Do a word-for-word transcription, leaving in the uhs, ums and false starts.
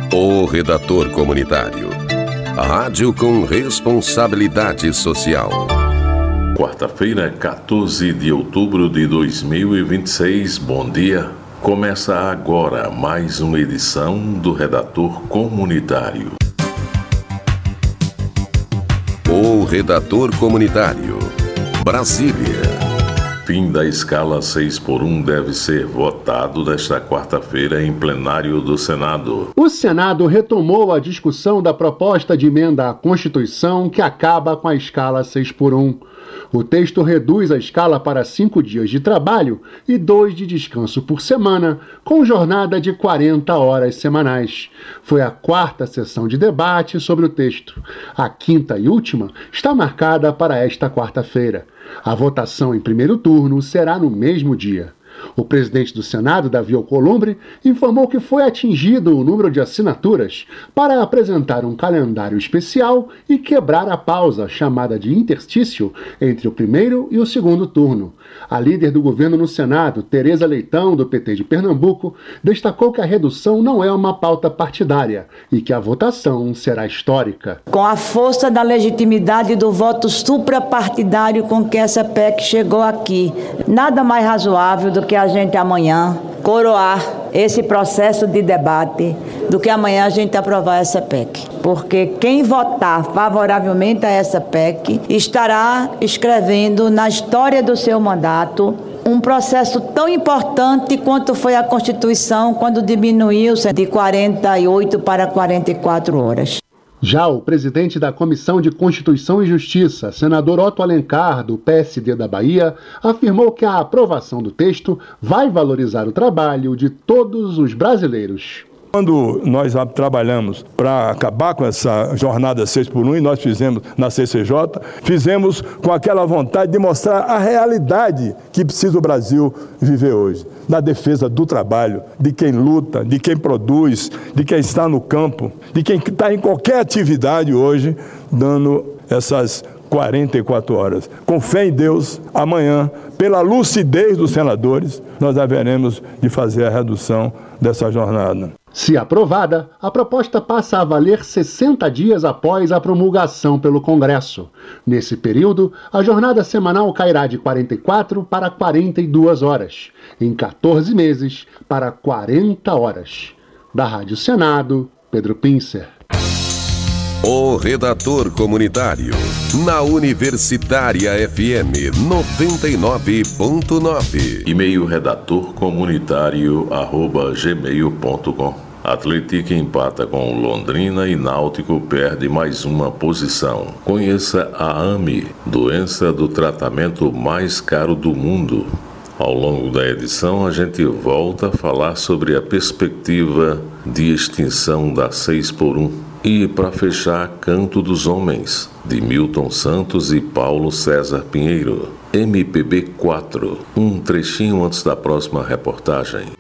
O Redator Comunitário. Rádio com responsabilidade social. Quarta-feira, quatorze de outubro de dois mil e vinte e seis. Bom dia. Começa agora mais uma edição do Redator Comunitário. O Redator Comunitário. Brasília. Fim da escala seis por um deve ser votado nesta quarta-feira em plenário do Senado. O Senado retomou a discussão da proposta de emenda à Constituição que acaba com a escala seis por um. O texto reduz a escala para cinco dias de trabalho e dois de descanso por semana, com jornada de quarenta horas semanais. Foi a quarta sessão de debate sobre o texto. A quinta e última está marcada para esta quarta-feira. A votação em primeiro turno será no mesmo dia. O presidente do Senado, Davi Alcolumbre, informou que foi atingido o número de assinaturas para apresentar um calendário especial e quebrar a pausa, chamada de interstício, entre o primeiro e o segundo turno. A líder do governo no Senado, Tereza Leitão, do P T de Pernambuco, destacou que a redução não é uma pauta partidária e que a votação será histórica. Com a força da legitimidade do voto suprapartidário com que essa P E C chegou aqui, nada mais razoável do que a gente amanhã coroar esse processo de debate, do que amanhã a gente aprovar essa P E C. Porque quem votar favoravelmente a essa P E C estará escrevendo na história do seu mandato um processo tão importante quanto foi a Constituição quando diminuiu de quarenta e oito para quarenta e quatro horas. Já o presidente da Comissão de Constituição e Justiça, senador Otto Alencar, do P S D da Bahia, afirmou que a aprovação do texto vai valorizar o trabalho de todos os brasileiros. Quando nós trabalhamos para acabar com essa jornada seis por um, e nós fizemos na C C J, fizemos com aquela vontade de mostrar a realidade que precisa o Brasil viver hoje. Da defesa do trabalho, de quem luta, de quem produz, de quem está no campo, de quem está em qualquer atividade hoje, dando essas quarenta e quatro horas. Com fé em Deus, amanhã, pela lucidez dos senadores, nós haveremos de fazer a redução dessa jornada. Se aprovada, a proposta passa a valer sessenta dias após a promulgação pelo Congresso. Nesse período, a jornada semanal cairá de quarenta e quatro para quarenta e duas horas, em quatorze meses para quarenta horas. Da Rádio Senado, Pedro Pincer. O Redator Comunitário, na Universitária F M noventa e nove ponto nove. E-mail redator comunitário arroba gmail ponto com. Atlético empata com Londrina e Náutico perde mais uma posição. Conheça a A M I, doença do tratamento mais caro do mundo. Ao longo da edição, a gente volta a falar sobre a perspectiva de extinção da seis por um. E, para fechar, Canto dos Homens, de Milton Santos e Paulo César Pinheiro. M P B quatro, um trechinho antes da próxima reportagem.